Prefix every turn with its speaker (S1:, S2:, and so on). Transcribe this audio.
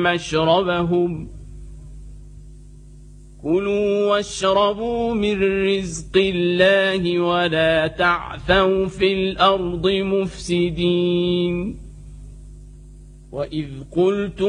S1: مشربهم كلوا واشربوا من رزق الله ولا تعثوا في الأرض مفسدين وإذ قلتم